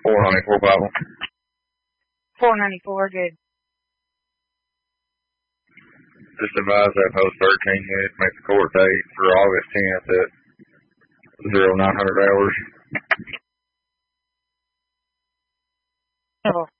494 Bible. 494, good. Just advise that host 13 minutes, make the court date for August 10th at 0900 hours. Oh.